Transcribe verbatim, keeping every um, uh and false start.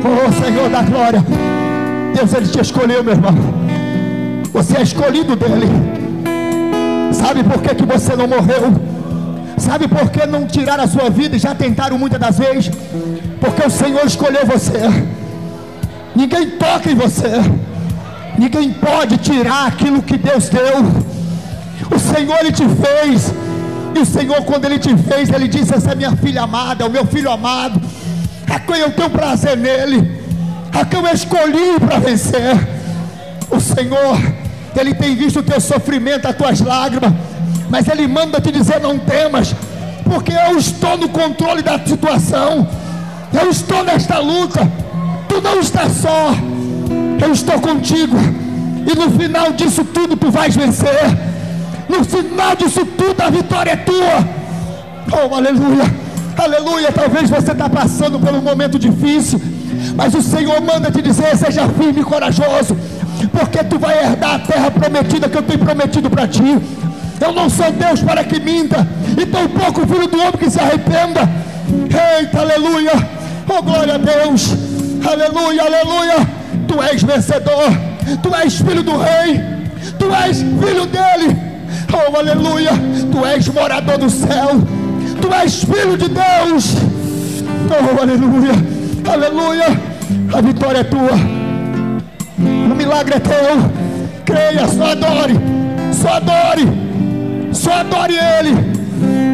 Oh Senhor da glória, Deus, Ele te escolheu, meu irmão. Você é escolhido dEle. Sabe por que que você não morreu? Sabe por que não tiraram a sua vida e já tentaram muitas das vezes? Porque o Senhor escolheu você. Ninguém toca em você. Ninguém pode tirar aquilo que Deus deu. O Senhor, Ele te fez. E o Senhor, quando Ele te fez, Ele disse: essa é minha filha amada, é o meu filho amado, a quem eu tenho prazer nele, a quem eu escolhi para vencer. O Senhor, Ele tem visto o teu sofrimento, as tuas lágrimas, mas Ele manda te dizer: não temas, porque eu estou no controle da situação. Eu estou nesta luta. Tu não estás só. Eu estou contigo. E no final disso tudo tu vais vencer. No final disso tudo a vitória é tua. Oh, aleluia, aleluia. Talvez você está passando por um momento difícil, mas o Senhor manda te dizer: seja firme e corajoso, porque tu vai herdar a terra prometida que eu tenho prometido para ti. Eu não sou Deus para que minta, e tampouco filho do homem que se arrependa. Eita, aleluia. Oh, glória a Deus. Aleluia, aleluia. Tu és vencedor. Tu és filho do rei. Tu és filho dele. Oh, aleluia. Tu és morador do céu. Tu és filho de Deus. Oh, aleluia, aleluia. A vitória é tua. O milagre é teu. Creia, só adore. Só adore. Só adore Ele.